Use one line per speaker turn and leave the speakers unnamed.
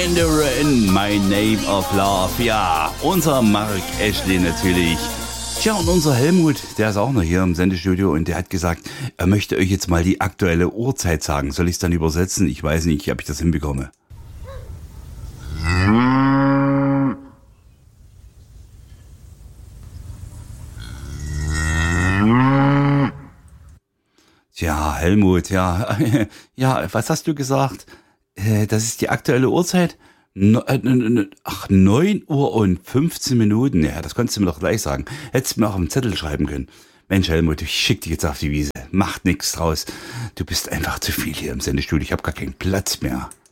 Mandarin, My Name of Love. Ja, unser Mark Ashley natürlich. Tja, und unser Helmut, der ist auch noch hier im Sendestudio und der hat gesagt, er möchte euch jetzt mal die aktuelle Uhrzeit sagen. Soll ich es dann übersetzen? Ich weiß nicht, ob ich das hinbekomme. Tja, Helmut, ja. Ja, was hast du gesagt? Das ist die aktuelle Uhrzeit? 9 Uhr und 15 Minuten. Ja, das konntest du mir doch gleich sagen. Hättest du mir auch am Zettel schreiben können. Mensch, Helmut, ich schick dich jetzt auf die Wiese. Macht nichts draus. Du bist einfach zu viel hier im Sendestudio. Ich habe gar keinen Platz mehr.